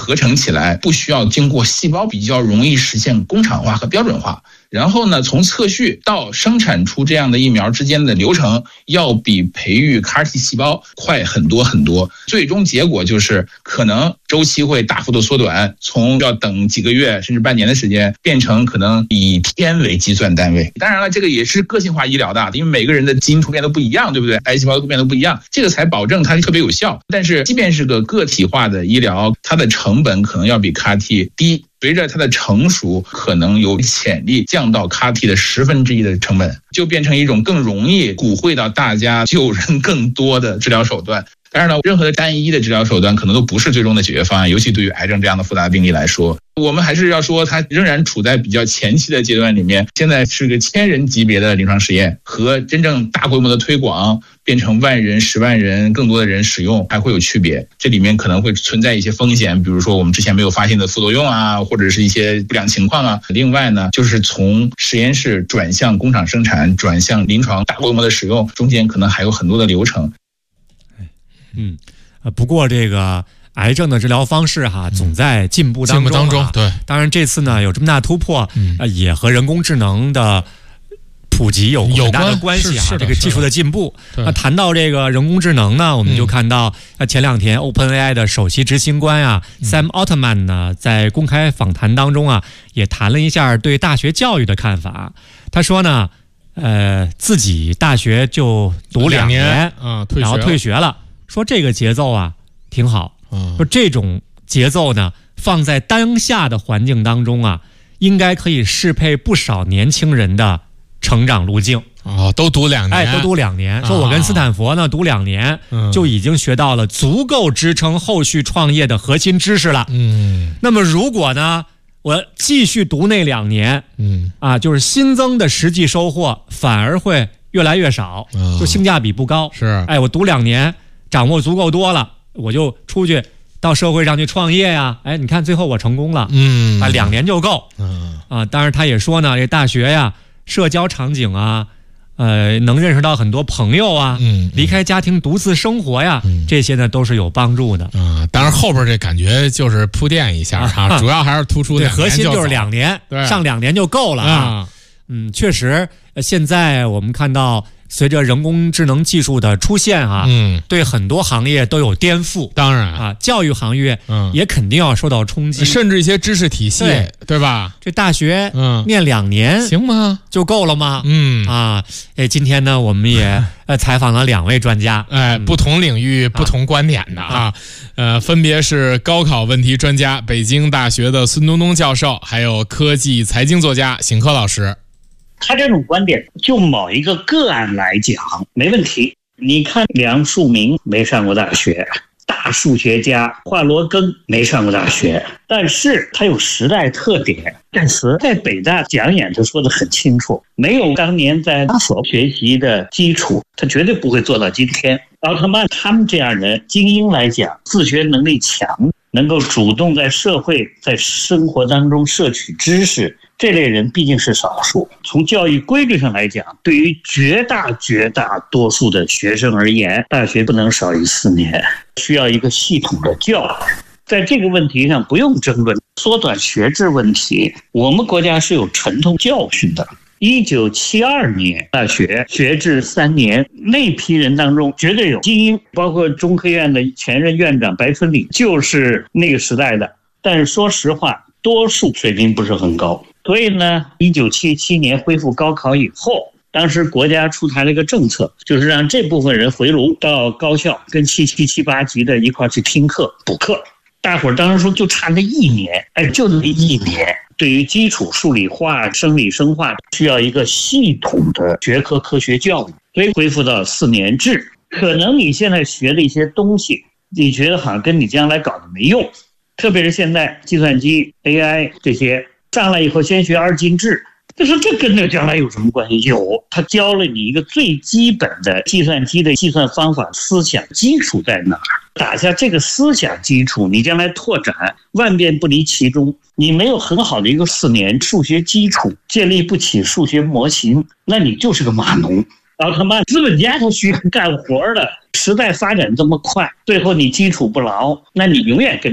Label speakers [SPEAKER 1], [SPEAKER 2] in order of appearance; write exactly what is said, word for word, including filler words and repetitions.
[SPEAKER 1] 合成起来不需要经过细胞，比较容易实现工厂化和标准化。然后呢，从测序到生产出这样的疫苗之间的流程，要比培育 C A R T 细胞快很多很多。最终结果就是可能周期会大幅度缩短，从要等几个月甚至半年的时间，变成可能以天为计算单位。当然了，这个也是个性化医疗的，因为每个人的基因突变都不一样，对不对？癌细胞突变都不一样，这个才保证它特别有效。但是即便是个个体化的医疗，它的成本可能要比 C A R T 低。随着它的成熟，可能有潜力降到 C A R T 的十分之一的成本，就变成一种更容易鼓励到大家救人更多的治疗手段。当然了，任何的单一的治疗手段可能都不是最终的解决方案，尤其对于癌症这样的复杂病例来说，我们还是要说它仍然处在比较前期的阶段里面。现在是个千人级别的临床实验，和真正大规模的推广变成万人、十万人更多的人使用还会有区别。这里面可能会存在一些风险，比如说我们之前没有发现的副作用啊，或者是一些不良情况啊。另外呢，就是从实验室转向工厂生产，转向临床大规模的使用，中间可能还有很多的流程。
[SPEAKER 2] 嗯，呃，不过这个癌症的治疗方式哈，总在进步当中、啊。
[SPEAKER 3] 进步当中，对。
[SPEAKER 2] 当然，这次呢有这么大突破，嗯、呃，也和人工智能的普及有很大的关系啊。这个技术的进步。那谈到这个人工智能呢，我们就看到，呃，前两天 OpenAI 的首席执行官啊、嗯、Sam Altman 呢，在公开访谈当中啊，也谈了一下对大学教育的看法。他说呢，呃，自己大学就读两年，
[SPEAKER 3] 两年嗯、退学
[SPEAKER 2] 然后退学了。说这个节奏啊挺好，说这种节奏呢放在当下的环境当中啊，应该可以适配不少年轻人的成长路径。
[SPEAKER 3] 哦，都读两年，
[SPEAKER 2] 哎，都读两年。说我跟斯坦福呢读两年，就已经学到了足够支撑后续创业的核心知识了。嗯，那么如果呢，我继续读那两年，嗯啊，就是新增的实际收获反而会越来越少，就性价比不高。
[SPEAKER 3] 是，哎，
[SPEAKER 2] 我读两年。掌握足够多了，我就出去到社会上去创业呀！哎，你看最后我成功了，嗯，啊，两年就够，嗯，啊，当然他也说呢，这大学呀，社交场景啊，呃，能认识到很多朋友啊，嗯，离开家庭独自生活呀，嗯、这些呢都是有帮助的。
[SPEAKER 3] 啊、嗯，当然后边这感觉就是铺垫一下哈、啊，主要还是突出
[SPEAKER 2] 对核心就是两年，上两年就够了啊。嗯，确实，现在我们看到。随着人工智能技术的出现啊，嗯，对很多行业都有颠覆。
[SPEAKER 3] 当然
[SPEAKER 2] 啊，教育行业嗯也肯定要受到冲击，
[SPEAKER 3] 甚至一些知识体系，对, 对吧？
[SPEAKER 2] 这大学嗯念两年
[SPEAKER 3] 行吗？
[SPEAKER 2] 就够了吗？
[SPEAKER 3] 嗯
[SPEAKER 2] 啊，哎，今天呢，我们也呃采访了两位专家，
[SPEAKER 3] 哎，不同领域、嗯、不同观点的啊，啊呃，分别是高考问题专家北京大学的孙东东教授，还有科技财经作家邢科老师。
[SPEAKER 4] 他这种观点就某一个个案来讲没问题。你看梁漱溟没上过大学，大数学家华罗庚没上过大学，但是他有时代特点。盖茨在北大讲演他说得很清楚，没有当年在哈佛学习的基础，他绝对不会做到今天。奥特曼他们这样的精英来讲，自学能力强，能够主动在社会在生活当中摄取知识，这类人毕竟是少数。从教育规律上来讲，对于绝大绝大多数的学生而言，大学不能少于四年，需要一个系统的教育。在这个问题上不用争论，缩短学制问题，我们国家是有沉痛教训的。一九七二年大学学制三年，那批人当中绝对有精英，包括中科院的前任院长白春礼就是那个时代的，但是说实话多数水平不是很高。所以呢，一九七七年恢复高考以后，当时国家出台了一个政策，就是让这部分人回炉到高校跟七七七八级的一块去听课补课。大伙儿当时说就差那一年，哎，就那一年，对于基础数理化、生理生化需要一个系统的学科科学教育，所以恢复到四年制。可能你现在学的一些东西，你觉得好像跟你将来搞的没用，特别是现在计算机 A I 这些上来以后先学二进制，就说这跟这将来有什么关系？有，他教了你一个最基本的计算机的计算方法，思想基础在哪儿？打下这个思想基础，你将来拓展万变不离其宗。你没有很好的一个四年数学基础，建立不起数学模型，那你就是个码农。奥特曼资本家他需要干活的，时代发展这么快，最后你基础不牢，那你永远跟